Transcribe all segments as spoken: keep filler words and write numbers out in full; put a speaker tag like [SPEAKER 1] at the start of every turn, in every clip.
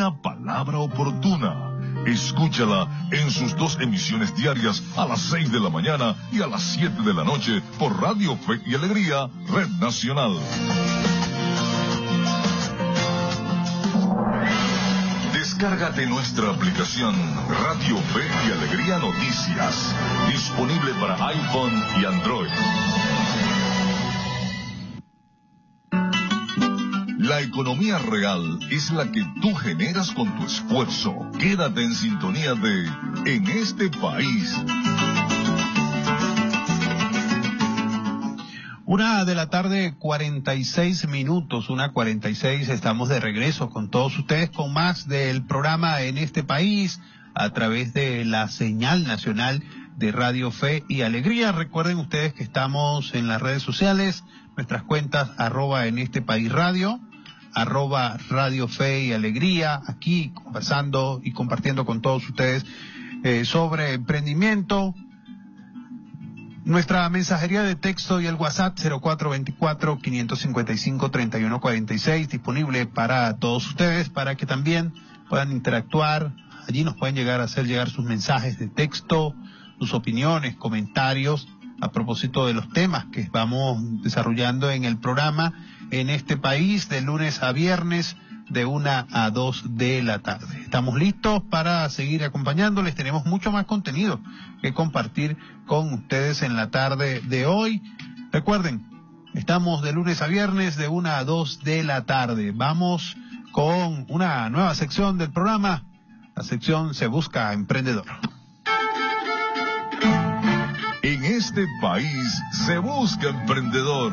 [SPEAKER 1] La Palabra Oportuna. Escúchala en sus dos emisiones diarias a las seis de la mañana y a las siete de la noche por Radio Fe y Alegría, Red Nacional. Descárgate nuestra aplicación Radio Fe y Alegría Noticias, disponible para iPhone y Android. La economía real es la que tú generas con tu esfuerzo. Quédate en sintonía de En este país.
[SPEAKER 2] Una de la tarde, cuarenta y seis minutos, una cuarenta y seis, estamos de regreso con todos ustedes con más del programa En este país a través de la señal nacional de Radio Fe y Alegría. Recuerden ustedes que estamos en las redes sociales, nuestras cuentas arroba en este país radio, arroba Radio Fe y Alegría, aquí conversando y compartiendo con todos ustedes eh, sobre emprendimiento. Nuestra mensajería de texto y el WhatsApp cero cuatro dos cuatro, cinco cinco cinco, tres uno cuatro seis disponible para todos ustedes para que también puedan interactuar. Allí nos pueden llegar a hacer llegar sus mensajes de texto, sus opiniones, comentarios a propósito de los temas que vamos desarrollando en el programa En este país de lunes a viernes de una a dos de la tarde. Estamos listos para seguir acompañándoles. Tenemos mucho más contenido que compartir con ustedes en la tarde de hoy. Recuerden, estamos de lunes a viernes de una a dos de la tarde. Vamos con una nueva sección del programa. La sección Se Busca Emprendedor.
[SPEAKER 1] En este país se busca emprendedor.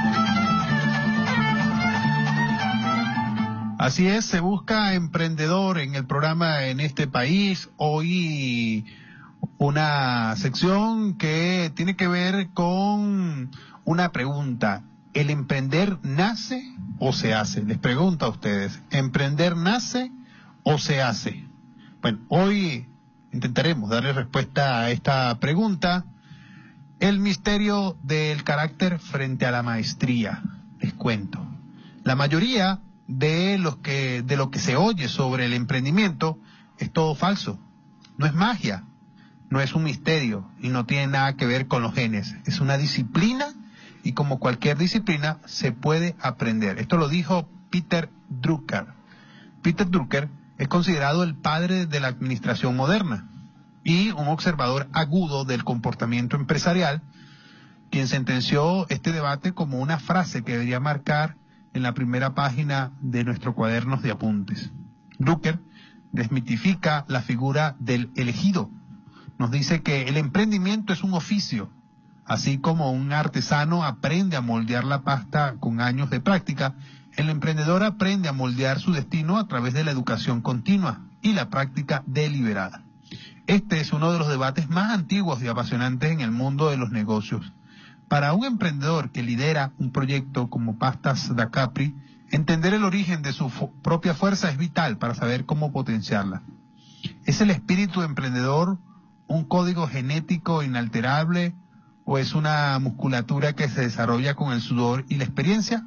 [SPEAKER 2] Así es, se busca emprendedor en el programa En este país. Hoy una sección que tiene que ver con una pregunta. ¿El emprender nace o se hace? Les pregunto a ustedes, ¿emprender nace o se hace? Bueno, hoy intentaremos darle respuesta a esta pregunta. El misterio del carácter frente a la maestría. Les cuento. La mayoría de los que de lo que se oye sobre el emprendimiento es todo falso. No es magia, no es un misterio y no tiene nada que ver con los genes. Es una disciplina y como cualquier disciplina se puede aprender. Esto lo dijo Peter Drucker. Peter Drucker es considerado el padre de la administración moderna y un observador agudo del comportamiento empresarial, quien sentenció este debate como una frase que debería marcar en la primera página de nuestros cuadernos de apuntes. Drucker desmitifica la figura del elegido. Nos dice que el emprendimiento es un oficio, así como un artesano aprende a moldear la pasta con años de práctica, el emprendedor aprende a moldear su destino a través de la educación continua y la práctica deliberada. Este es uno de los debates más antiguos y apasionantes en el mundo de los negocios. Para un emprendedor que lidera un proyecto como Pastas da Capri, entender el origen de su propia fuerza es vital para saber cómo potenciarla. ¿Es el espíritu emprendedor un código genético inalterable o es una musculatura que se desarrolla con el sudor y la experiencia?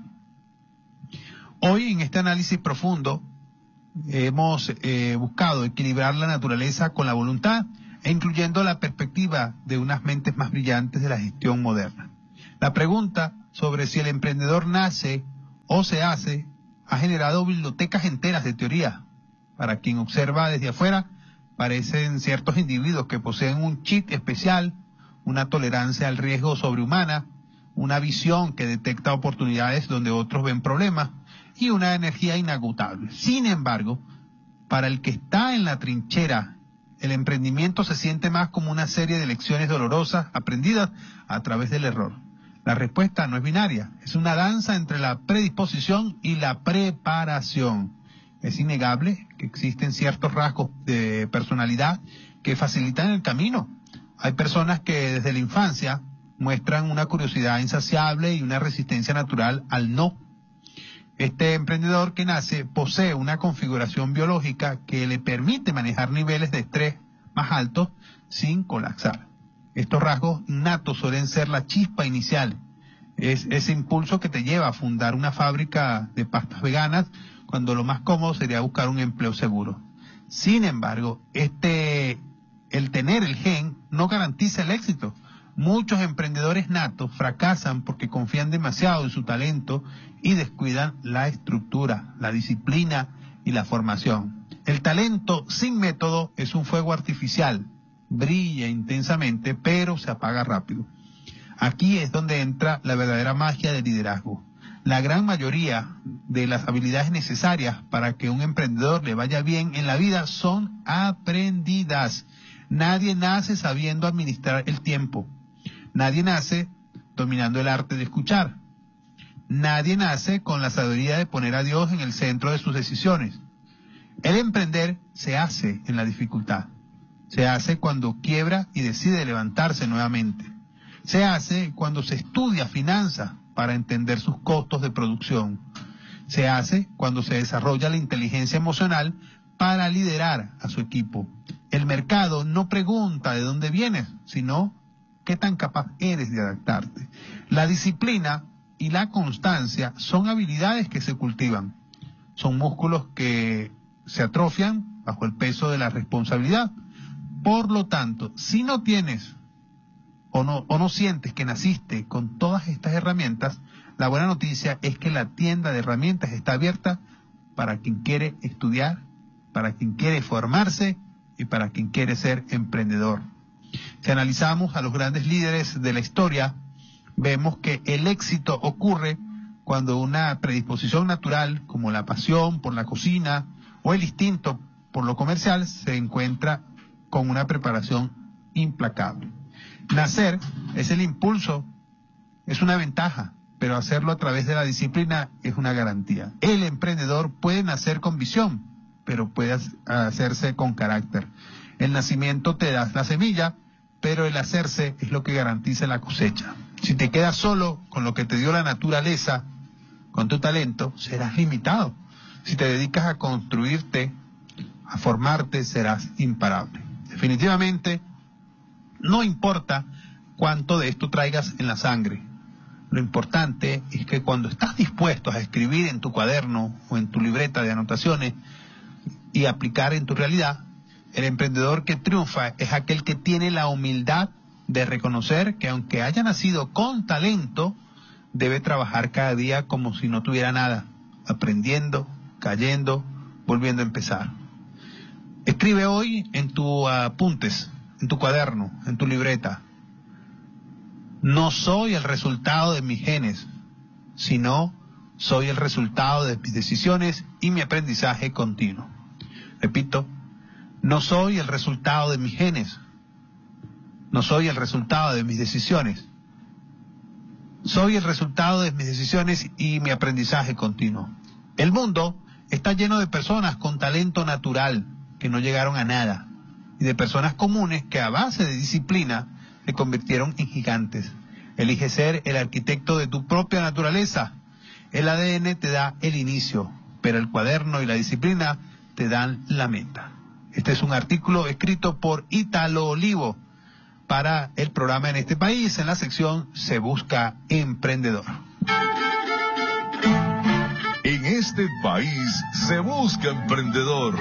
[SPEAKER 2] Hoy en este análisis profundo hemos eh, buscado equilibrar la naturaleza con la voluntad e incluyendo la perspectiva de unas mentes más brillantes de la gestión moderna. La pregunta sobre si el emprendedor nace o se hace ha generado bibliotecas enteras de teoría. Para quien observa desde afuera, parecen ciertos individuos que poseen un chip especial, una tolerancia al riesgo sobrehumana, una visión que detecta oportunidades donde otros ven problemas y una energía inagotable. Sin embargo, para el que está en la trinchera, el emprendimiento se siente más como una serie de lecciones dolorosas aprendidas a través del error. La respuesta no es binaria, es una danza entre la predisposición y la preparación. Es innegable que existen ciertos rasgos de personalidad que facilitan el camino. Hay personas que desde la infancia muestran una curiosidad insaciable y una resistencia natural al no. Este emprendedor que nace posee una configuración biológica que le permite manejar niveles de estrés más altos sin colapsar. Estos rasgos innatos suelen ser la chispa inicial. Es ese impulso que te lleva a fundar una fábrica de pastas veganas cuando lo más cómodo sería buscar un empleo seguro. Sin embargo, este, el tener el gen no garantiza el éxito. Muchos emprendedores natos fracasan porque confían demasiado en su talento y descuidan la estructura, la disciplina y la formación. El talento sin método es un fuego artificial, brilla intensamente, pero se apaga rápido. Aquí es donde entra la verdadera magia del liderazgo. La gran mayoría de las habilidades necesarias para que un emprendedor le vaya bien en la vida son aprendidas. Nadie nace sabiendo administrar el tiempo. Nadie nace dominando el arte de escuchar. Nadie nace con la sabiduría de poner a Dios en el centro de sus decisiones. El emprender se hace en la dificultad. Se hace cuando quiebra y decide levantarse nuevamente. Se hace cuando se estudia finanzas para entender sus costos de producción. Se hace cuando se desarrolla la inteligencia emocional para liderar a su equipo. El mercado no pregunta de dónde vienes, sino qué tan capaz eres de adaptarte. La disciplina y la constancia son habilidades que se cultivan. Son músculos que se atrofian bajo el peso de la responsabilidad. Por lo tanto, si no tienes o no, o no sientes que naciste con todas estas herramientas, la buena noticia es que la tienda de herramientas está abierta para quien quiere estudiar, para quien quiere formarse y para quien quiere ser emprendedor. Si analizamos a los grandes líderes de la historia, vemos que el éxito ocurre cuando una predisposición natural, como la pasión por la cocina o el instinto por lo comercial, se encuentra con una preparación implacable. Nacer es el impulso, es una ventaja, pero hacerlo a través de la disciplina es una garantía. El emprendedor puede nacer con visión, pero puede hacerse con carácter. El nacimiento te da la semilla, pero el hacerse es lo que garantiza la cosecha. Si te quedas solo con lo que te dio la naturaleza, con tu talento, serás limitado. Si te dedicas a construirte, a formarte, serás imparable. Definitivamente, no importa cuánto de esto traigas en la sangre. Lo importante es que cuando estás dispuesto a escribir en tu cuaderno o en tu libreta de anotaciones y aplicar en tu realidad, el emprendedor que triunfa es aquel que tiene la humildad de reconocer que aunque haya nacido con talento, debe trabajar cada día como si no tuviera nada, aprendiendo, cayendo, volviendo a empezar. Escribe hoy en tus apuntes, en tu cuaderno, en tu libreta: no soy el resultado de mis genes, sino soy el resultado de mis decisiones y mi aprendizaje continuo. Repito, no soy el resultado de mis genes, no soy el resultado de mis decisiones, soy el resultado de mis decisiones y mi aprendizaje continuo. El mundo está lleno de personas con talento natural que no llegaron a nada, y de personas comunes que a base de disciplina se convirtieron en gigantes. Elige ser el arquitecto de tu propia naturaleza. El A D N te da el inicio, pero el cuaderno y la disciplina te dan la meta. Este es un artículo escrito por Ítalo Olivo para el programa En este País, en la sección Se Busca Emprendedor.
[SPEAKER 1] En este país se busca emprendedor.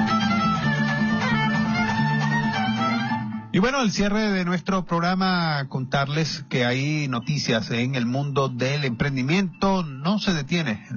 [SPEAKER 2] Y bueno, al cierre de nuestro programa, contarles que hay noticias en el mundo del emprendimiento. No se detiene.